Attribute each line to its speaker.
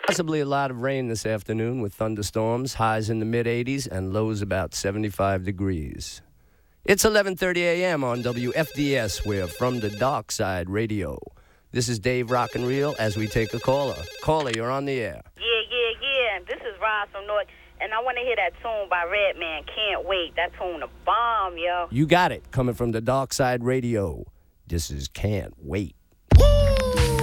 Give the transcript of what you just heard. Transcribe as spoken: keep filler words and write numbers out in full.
Speaker 1: Possibly a lot of rain this afternoon with thunderstorms, highs in the mid eighties and lows about seventy-five degrees. It's eleven thirty a.m. on W F D S. We're from the Dark Side Radio. This is Dave Rock and Reel as we take a caller. Caller, you're on the air.
Speaker 2: Yeah, yeah, yeah. This is Ross from North, and I want to hear that tune by Redman. Can't wait. That tune a bomb, yo.
Speaker 1: You got it. Coming from the Dark Side Radio. This is Can't Wait.